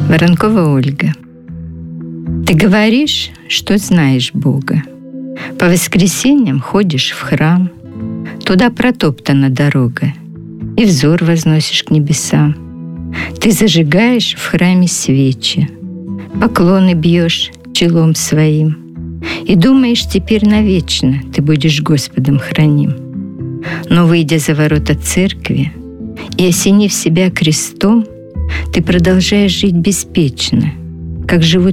Воронкова Ольга. Ты говоришь, что знаешь Бога. По воскресеньям ходишь в храм, туда протоптана дорога, и взор возносишь к небесам. Ты зажигаешь в храме свечи, поклоны бьешь челом своим, и думаешь, теперь навечно ты будешь Господом храним. Но, выйдя за ворота церкви и осенив себя крестом, ты продолжаешь жить беспечно, как живут